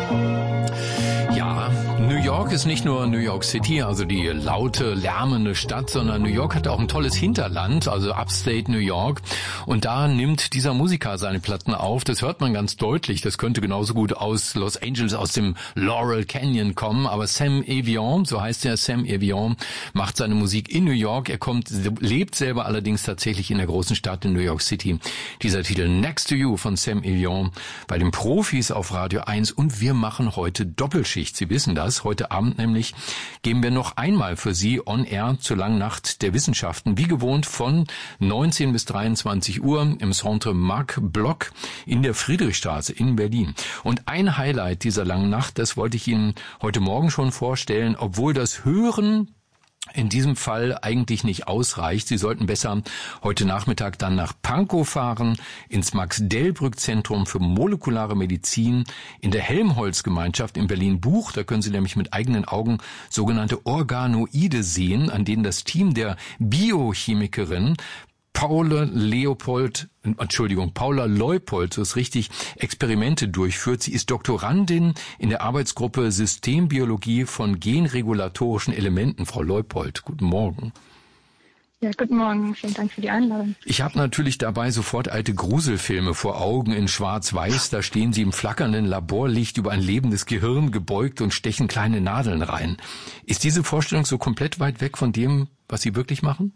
Ja, New York ist nicht nur New York City, also die laute, lärmende Stadt, sondern New York hat auch ein tolles Hinterland, also Upstate New York. Und da nimmt dieser Musiker seine Platten auf. Das hört man ganz deutlich. Das könnte genauso gut aus Los Angeles, aus dem Laurel Canyon kommen. Aber Sam Evian, so heißt er, Sam Evian, macht seine Musik in New York. Er lebt selber allerdings tatsächlich in der großen Stadt in New York City. Dieser Titel Next to You von Sam Evian bei den Profis auf Radio 1. Und wir machen heute Doppelschicht. Sie wissen das. Heute Abend nämlich geben wir noch einmal für Sie on air zur langen Nacht der Wissenschaften. Wie gewohnt von 19 bis 23 Uhr im Centre Marc Bloch in der Friedrichstraße in Berlin. Und ein Highlight dieser langen Nacht, das wollte ich Ihnen heute Morgen schon vorstellen, obwohl das Hören in diesem Fall eigentlich nicht ausreicht. Sie sollten besser heute Nachmittag dann nach Pankow fahren, ins Max-Delbrück-Zentrum für molekulare Medizin in der Helmholtz-Gemeinschaft in Berlin-Buch. Da können Sie nämlich mit eigenen Augen sogenannte Organoide sehen, an denen das Team der Biochemikerin Paula Leupold, so ist richtig, Experimente durchführt. Sie ist Doktorandin in der Arbeitsgruppe Systembiologie von genregulatorischen Elementen. Frau Leupold, guten Morgen. Ja, guten Morgen. Vielen Dank für die Einladung. Ich habe natürlich dabei sofort alte Gruselfilme vor Augen in Schwarz-Weiß. Da stehen Sie im flackernden Laborlicht über ein lebendes Gehirn gebeugt und stechen kleine Nadeln rein. Ist diese Vorstellung so komplett weit weg von dem, was Sie wirklich machen?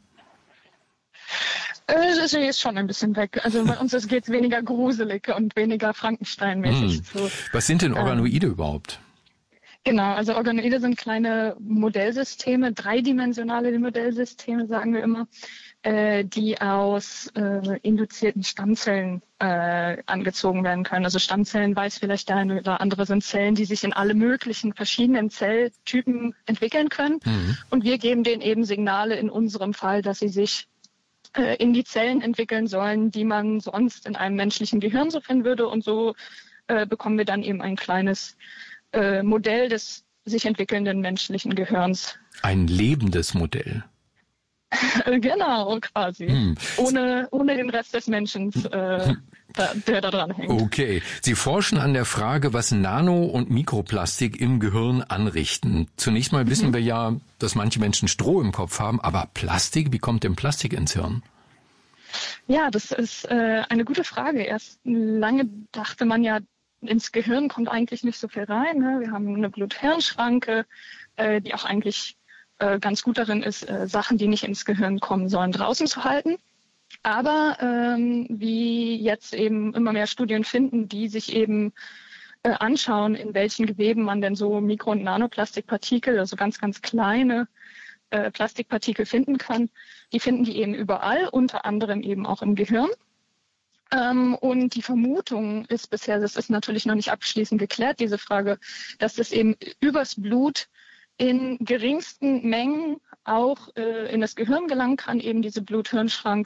Sie ist schon ein bisschen weg. Also bei uns geht es weniger gruselig und weniger Frankenstein-mäßig zu. Was sind denn Organoide überhaupt? Genau, also Organoide sind kleine Modellsysteme, dreidimensionale Modellsysteme, sagen wir immer, die aus induzierten Stammzellen angezogen werden können. Also Stammzellen, weiß vielleicht der eine oder andere, sind Zellen, die sich in alle möglichen verschiedenen Zelltypen entwickeln können. Und wir geben denen eben Signale, in unserem Fall, dass sie sich in die Zellen entwickeln sollen, die man sonst in einem menschlichen Gehirn so finden würde. Und so bekommen wir dann eben ein kleines Modell des sich entwickelnden menschlichen Gehirns. Ein lebendes Modell. Genau, quasi. Ohne den Rest des Menschen, der da dran hängt. Okay. Sie forschen an der Frage, was Nano- und Mikroplastik im Gehirn anrichten. Zunächst mal wissen wir ja, dass manche Menschen Stroh im Kopf haben, aber Plastik, wie kommt denn Plastik ins Hirn? Ja, das ist eine gute Frage. Erst lange dachte man ja, ins Gehirn kommt eigentlich nicht so viel rein. Ne? Wir haben eine Blut-Hirn-Schranke, die auch eigentlich ganz gut darin ist, Sachen, die nicht ins Gehirn kommen sollen, draußen zu halten. Aber wie jetzt eben immer mehr Studien finden, die sich eben anschauen, in welchen Geweben man denn so Mikro- und Nanoplastikpartikel, also ganz, ganz kleine Plastikpartikel finden kann, die finden die eben überall, unter anderem eben auch im Gehirn. Und die Vermutung ist bisher, das ist natürlich noch nicht abschließend geklärt, diese Frage, dass das eben übers Blut in geringsten Mengen auch in das Gehirn gelangen kann, eben diese Blut-Hirn-Schranke.